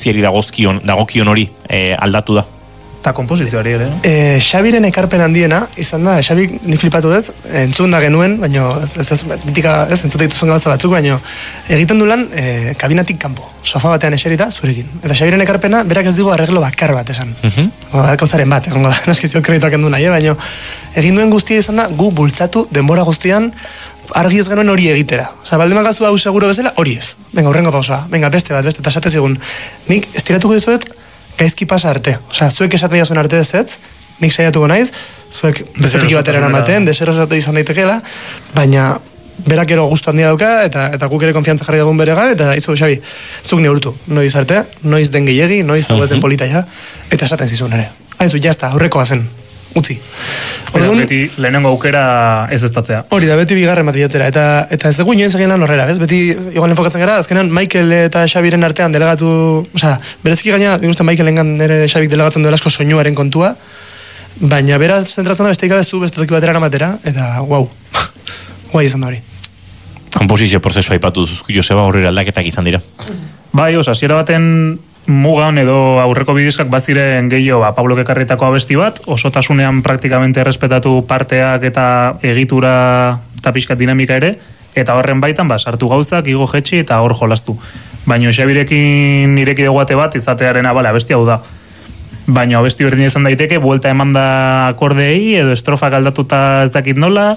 guztiari dagokion hori aldatu da. Eta komposizioari ere. Xabiren ekarpen handiena, izan da, Xabi nik flipatu dut, entzun da genuen, baina entzute dituzun gauza batzuk, baina egiten du lan kabinatik kanpo, sofa batean eserita zurekin. Eta Xabiren ekarpena, berak ez digu arreglo bakar bat esan. Gauzaren bat, egongo da, noskiziot kredituak endu nahi, baina egin duen guztia izan da, gu bultzatu denbora guztian, argi ez genuen hori egitera. Osa, baldin magazu hau seguro bezala, hori ez. Venga, urrengo pausoa, venga, beste, eta esate zigun. Nik estiratuko dizuet, gaizki pasa arte. Osea, zuek esaten jazuen arte ez, nik saiatuko naiz, zuek bestetiki batera eramaten, deserosatu izan daitekeela, baina berak ero gustu handia dauka, eta guk ere konfiantza jarri dugun beregan, eta izu, Xabi, zuk neurtu, noiz arte, noiz den gehiegi, noiz hau ez den polita ja, eta esaten zizun ere. Haizu, jazta, aurrekoa zen, utzi. Beti lehenengo aukera ez estatzea. Hori da, beti bigarren bat bilatzera, eta ez dugu inoiz egin lan horrela, bez? Beti igual enfokatzen gara, azkenan Michael eta Xabiren artean delegatu, osea, bereziki gaina, ikusten Michaelengan ere Xabik delegatzen duela asko soinuaren kontua, baina beraz zentratzen da besteik gabe zu beste toki batera eramatera, eta guau, guai izan da hori. Komposizio prozesua aipatu Joseba, horrela aldaketak izan dira. Bai, hasiera baten mugan edo aurreko bidizkak baziren gehiago Pablok ekarritako abesti bat, osotasunean praktikamente errespetatu parteak eta egitura eta pixkat dinamika ere, eta horren baitan sartu gauzak, igo jetxi eta hor jolastu. Baina Xabirekin ireki dugu ate bat, izatearen abesti hau da. Baina abesti berdin izan daiteke, buelta eman da akordeei, edo estrofak aldatuta ez dakit nola,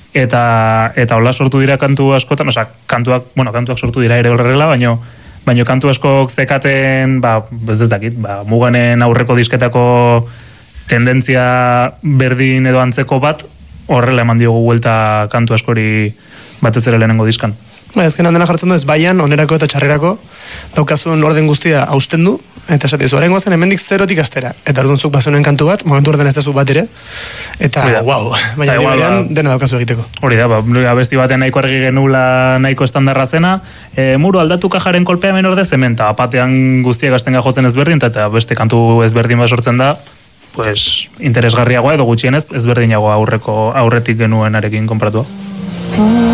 eta hola sortu dira kantu askotan, kantuak sortu dira ere horrela, baina kantu askok zekaten, ez dakit, muganen aurreko disketako tendentzia berdin edo antzeko bat, horrela eman diogu buelta kantu askori batez ere lehenengo diskan. Ezkenan dena jartzen du ez baian, onerako eta txarrerako, daukazun orden guztia hausten du, eta esatizu, horrengo zen hemendik zerotik astera, eta ordunzuk bazenen kantu bat, momentu orden ez dezu bat ere, eta wow, baina berean dena daukazu egiteko. Hori da, abesti batean nahiko argi genula nahiko estandarra zena, muru aldatu kajaren kolpea menor de zementa, apatean guztiak astenga jotzen ezberdin, eta beste kantu ezberdin bat sortzen da, pues, interesgarriagoa edo gutxienez ezberdinagoa aurretik genuenarekin konpratua.